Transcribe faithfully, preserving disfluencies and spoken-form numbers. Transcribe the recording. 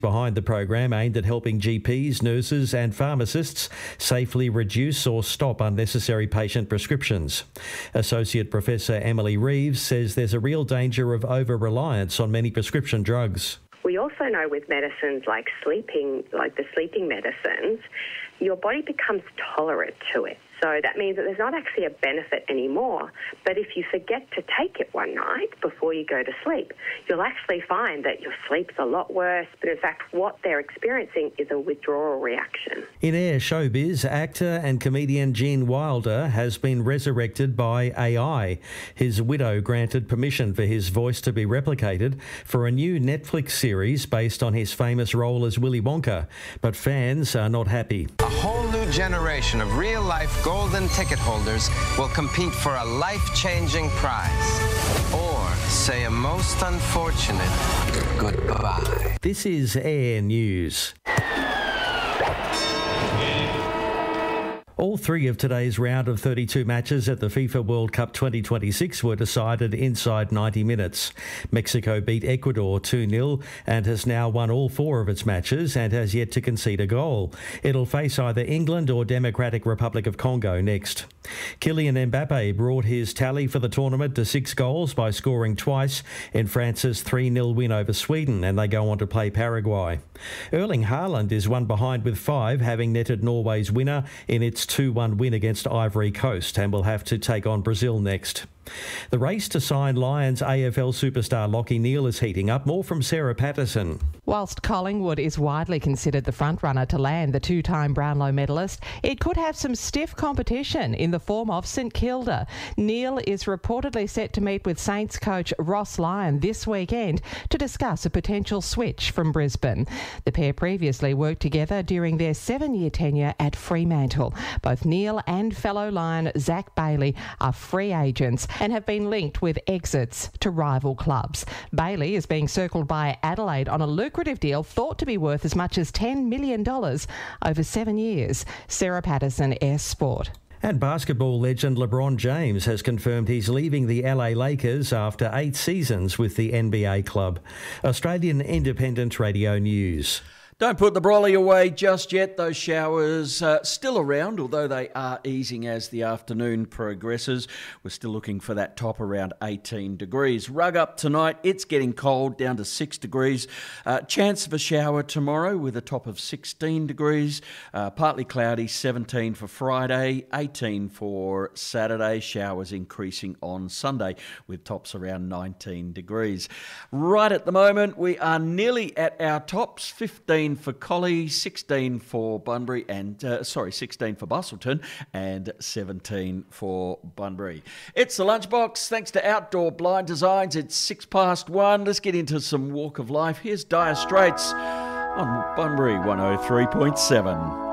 Behind the program aimed at helping G Ps, nurses and pharmacists safely reduce or stop unnecessary patient prescriptions. Associate Professor Emily Reeves says there's a real danger of over-reliance on many prescription drugs. We also know with medicines like sleeping, like the sleeping medicines, your body becomes tolerant to it. So that means that there's not actually a benefit anymore. But if you forget to take it one night before you go to sleep, you'll actually find that your sleep's a lot worse. But in fact, what they're experiencing is a withdrawal reaction. In Air Showbiz, actor and comedian Gene Wilder has been resurrected by A I. His widow granted permission for his voice to be replicated for a new Netflix series based on his famous role as Willy Wonka. But fans are not happy. A whole new generation of real-life golden ticket holders will compete for a life-changing prize. Or say a most unfortunate goodbye. This is Air News. All three of today's round of thirty-two matches at the FIFA World Cup twenty twenty-six were decided inside ninety minutes. Mexico beat Ecuador two nil and has now won all four of its matches and has yet to concede a goal. It'll face either England or Democratic Republic of Congo next. Kylian Mbappe brought his tally for the tournament to six goals by scoring twice in France's three nil win over Sweden, and they go on to play Paraguay. Erling Haaland is one behind with five, having netted Norway's winner in its two one win against Ivory Coast, and will have to take on Brazil next. The race to sign Lions A F L superstar Lachie Neale is heating up. More from Sarah Patterson. Whilst Collingwood is widely considered the frontrunner to land the two-time Brownlow medalist, it could have some stiff competition in the form of St Kilda. Neale is reportedly set to meet with Saints coach Ross Lyon this weekend to discuss a potential switch from Brisbane. The pair previously worked together during their seven-year tenure at Fremantle. Both Neale and fellow Lion Zach Bailey are free agents and have been linked with exits to rival clubs. Bailey is being circled by Adelaide on a lucrative deal thought to be worth as much as ten million dollars over seven years. Sarah Patterson, Air Sport. And basketball legend LeBron James has confirmed he's leaving the L A Lakers after eight seasons with the N B A club. Australian Independent Radio News. Don't put the brolly away just yet. Those showers uh, still around, although they are easing as the afternoon progresses. We're still looking for that top around eighteen degrees. Rug up tonight. It's getting cold, down to six degrees. Uh, chance of a shower tomorrow with a top of sixteen degrees. Uh, partly cloudy, seventeen for Friday, eighteen for Saturday. Showers increasing on Sunday with tops around nineteen degrees. Right at the moment, we are nearly at our tops. fifteen for Collie, sixteen for Bunbury, and uh, sorry, sixteen for Bustleton, and seventeen for Bunbury. It's the Lunchbox. Thanks to Outdoor Blind Designs. It's six past one. Let's get into some walk of life. Here's Dire Straits on Bunbury one oh three point seven.